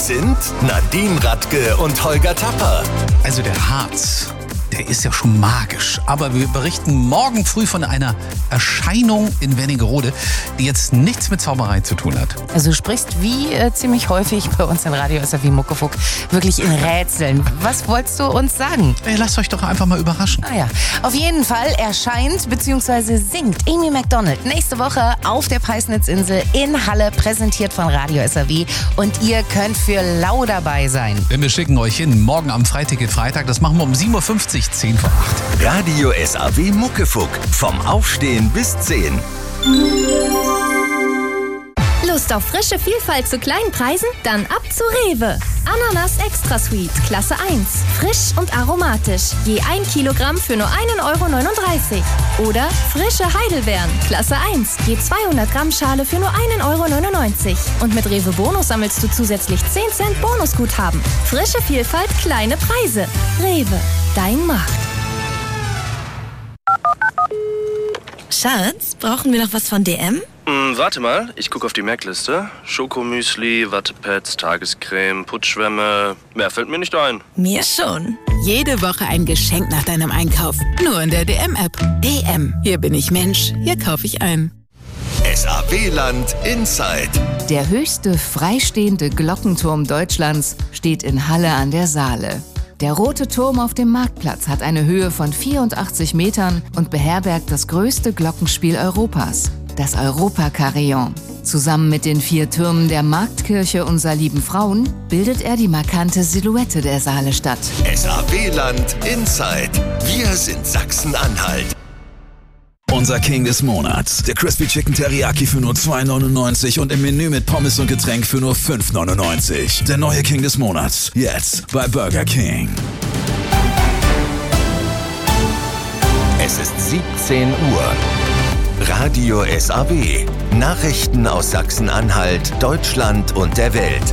Das sind Nadine Radke und Holger Tapper. Also der Harz, der ist ja schon magisch. Aber wir berichten morgen früh von einer Erscheinung in Wernigerode, die jetzt nichts mit Zauberei zu tun hat. Also du sprichst wie ziemlich häufig bei uns in Radio SRW Muckefuck wirklich in Rätseln. Was wolltest du uns sagen? Lasst euch doch einfach mal überraschen. Naja, auf jeden Fall erscheint bzw. singt Amy Macdonald nächste Woche auf der Preisnitzinsel in Halle, präsentiert von Radio SRW. Und ihr könnt für lau dabei sein. Denn wir schicken euch hin, morgen am Freitag. Das machen wir um 7.50 Uhr, 10 vor 8. Radio SRW Muckefuck. Vom Aufstehen bis 10. Lust auf frische Vielfalt zu kleinen Preisen? Dann ab zu Rewe. Ananas Extra Sweet, Klasse 1. Frisch und aromatisch. Je 1 Kilogramm für nur 1,39 €. Oder frische Heidelbeeren, Klasse 1. Je 200 Gramm Schale für nur 1,99 €. Und mit Rewe Bonus sammelst du zusätzlich 10 Cent Bonusguthaben. Frische Vielfalt, kleine Preise. Rewe, dein Markt. Schatz, brauchen wir noch was von DM? Warte mal, ich gucke auf die Merkliste. Schokomüsli, Wattepads, Tagescreme, Putzschwämme. Mehr fällt mir nicht ein. Mir schon. Jede Woche ein Geschenk nach deinem Einkauf. Nur in der DM-App. DM. Hier bin ich Mensch. Hier kaufe ich ein. SRW-Land Inside. Der höchste freistehende Glockenturm Deutschlands steht in Halle an der Saale. Der Rote Turm auf dem Marktplatz hat eine Höhe von 84 Metern und beherbergt das größte Glockenspiel Europas, das Europa-Carillon. Zusammen mit den 4 Türmen der Marktkirche Unser Lieben Frauen bildet er die markante Silhouette der Saalestadt. SRW-Land Inside. Wir sind Sachsen-Anhalt. Unser King des Monats. Der Crispy Chicken Teriyaki für nur 2,99 € und im Menü mit Pommes und Getränk für nur 5,99 €. Der neue King des Monats. Jetzt bei Burger King. Es ist 17 Uhr. Radio SRW. Nachrichten aus Sachsen-Anhalt, Deutschland und der Welt.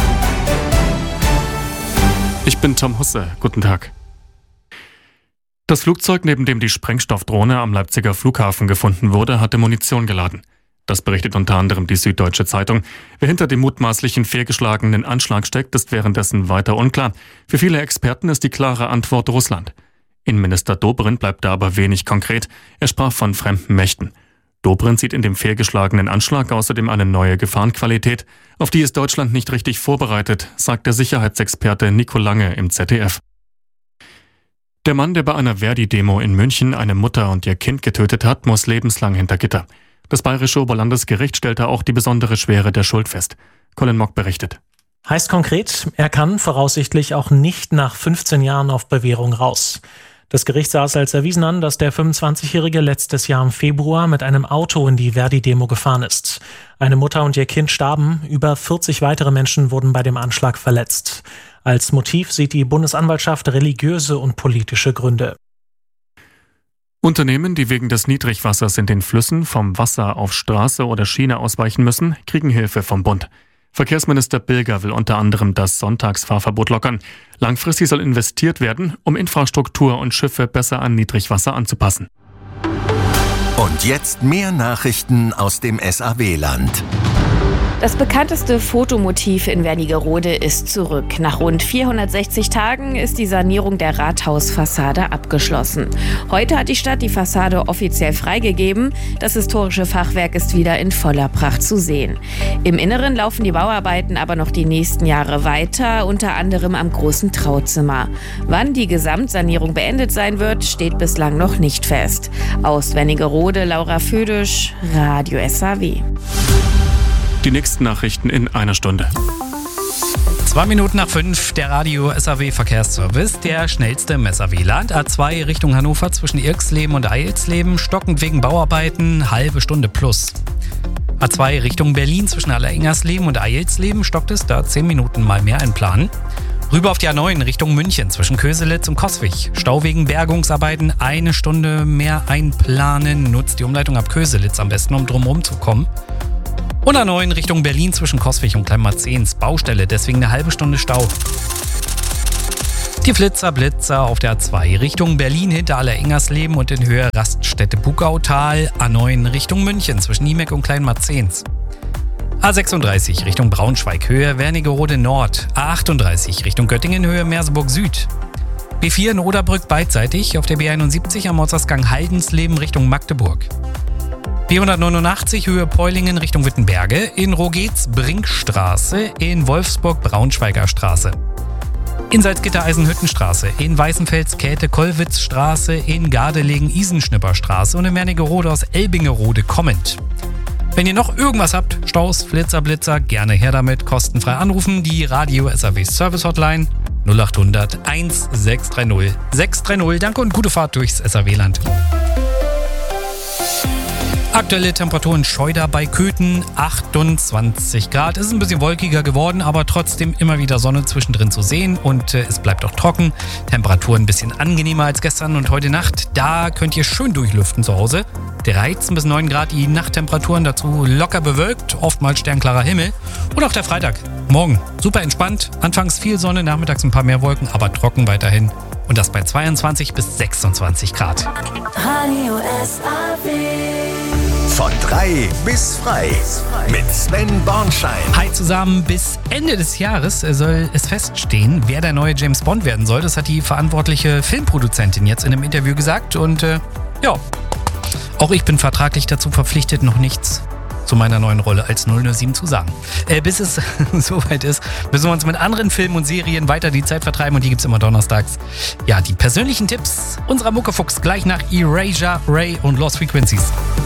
Ich bin Tom Husse. Guten Tag. Das Flugzeug, neben dem die Sprengstoffdrohne am Leipziger Flughafen gefunden wurde, hatte Munition geladen. Das berichtet unter anderem die Süddeutsche Zeitung. Wer hinter dem mutmaßlichen fehlgeschlagenen Anschlag steckt, ist währenddessen weiter unklar. Für viele Experten ist die klare Antwort Russland. Innenminister Dobrindt bleibt da aber wenig konkret. Er sprach von fremden Mächten. Dobrindt sieht in dem fehlgeschlagenen Anschlag außerdem eine neue Gefahrenqualität. Auf die ist Deutschland nicht richtig vorbereitet, sagt der Sicherheitsexperte Nico Lange im ZDF. Der Mann, der bei einer Verdi-Demo in München eine Mutter und ihr Kind getötet hat, muss lebenslang hinter Gitter. Das Bayerische Oberlandesgericht stellte auch die besondere Schwere der Schuld fest. Colin Mock berichtet. Heißt konkret, er kann voraussichtlich auch nicht nach 15 Jahren auf Bewährung raus. Das Gericht sah es als erwiesen an, dass der 25-Jährige letztes Jahr im Februar mit einem Auto in die Verdi-Demo gefahren ist. Eine Mutter und ihr Kind starben, über 40 weitere Menschen wurden bei dem Anschlag verletzt. Als Motiv sieht die Bundesanwaltschaft religiöse und politische Gründe. Unternehmen, die wegen des Niedrigwassers in den Flüssen vom Wasser auf Straße oder Schiene ausweichen müssen, kriegen Hilfe vom Bund. Verkehrsminister Bilger will unter anderem das Sonntagsfahrverbot lockern. Langfristig soll investiert werden, um Infrastruktur und Schiffe besser an Niedrigwasser anzupassen. Und jetzt mehr Nachrichten aus dem SRW-Land. Das bekannteste Fotomotiv in Wernigerode ist zurück. Nach rund 460 Tagen ist die Sanierung der Rathausfassade abgeschlossen. Heute hat die Stadt die Fassade offiziell freigegeben. Das historische Fachwerk ist wieder in voller Pracht zu sehen. Im Inneren laufen die Bauarbeiten aber noch die nächsten Jahre weiter, unter anderem am großen Trauzimmer. Wann die Gesamtsanierung beendet sein wird, steht bislang noch nicht fest. Aus Wernigerode, Laura Födisch, Radio SRW. Die nächsten Nachrichten in einer Stunde. 2 Minuten nach 5, der Radio SRW Verkehrsservice, der schnellste im SRW-Land. A2 Richtung Hannover zwischen Irxleben und Eilsleben, stockend wegen Bauarbeiten, halbe Stunde plus. A2 Richtung Berlin zwischen Allereingersleben und Eilsleben, stockt es, da 10 Minuten mal mehr einplanen. Rüber auf die A9 Richtung München zwischen Köselitz und Coswig. Stau wegen Bergungsarbeiten, 1 Stunde mehr einplanen. Nutzt die Umleitung ab Köselitz am besten, um drumherum zu kommen. Und A9 Richtung Berlin zwischen Coswig und Kleinmarzens. Baustelle, deswegen eine halbe Stunde Stau. Die Blitzer auf der A2 Richtung Berlin hinter Allereingersleben und in Höhe Raststätte Bugautal. A9 Richtung München zwischen Niemek und Kleinmarzens. A36 Richtung Braunschweig, Höhe Wernigerode Nord. A38 Richtung Göttingen, Höhe Merseburg Süd. B4 in Oderbrück beidseitig, auf der B71 am Ortsausgang Haldensleben Richtung Magdeburg. B189 Höhe Peulingen Richtung Wittenberge, in Rogetz Brinkstraße, in Wolfsburg Braunschweiger Straße. In Salzgitter Eisenhüttenstraße, in Weißenfels Käthe Kollwitzstraße, in Gardelegen Isenschnipperstraße und in Wernigerode aus Elbingerode kommend. Wenn ihr noch irgendwas habt, Staus, Flitzer, Blitzer, gerne her damit, kostenfrei anrufen, die Radio SAW Service Hotline 0800 1630 630. Danke und gute Fahrt durchs SAW-Land. Aktuelle Temperaturen Scheuder bei Köthen 28 Grad. Es ist ein bisschen wolkiger geworden, aber trotzdem immer wieder Sonne zwischendrin zu sehen und es bleibt auch trocken. Temperaturen ein bisschen angenehmer als gestern und heute Nacht. Da könnt ihr schön durchlüften zu Hause. 13 bis 9 Grad die Nachttemperaturen, dazu locker bewölkt, oftmals sternklarer Himmel. Und auch der Freitag, morgen, super entspannt. Anfangs viel Sonne, nachmittags ein paar mehr Wolken, aber trocken weiterhin. Und das bei 22 bis 26 Grad. Radio SAW. Von 3 bis frei mit Sven Bornschein. Hi zusammen, bis Ende des Jahres soll es feststehen, wer der neue James Bond werden soll. Das hat die verantwortliche Filmproduzentin jetzt in einem Interview gesagt. Und ja, auch ich bin vertraglich dazu verpflichtet, noch nichts zu meiner neuen Rolle als 007 zu sagen. Bis es soweit ist, müssen wir uns mit anderen Filmen und Serien weiter die Zeit vertreiben und die gibt's immer donnerstags. Ja, die persönlichen Tipps unserer Muckefuchs gleich nach Erasure, Ray und Lost Frequencies.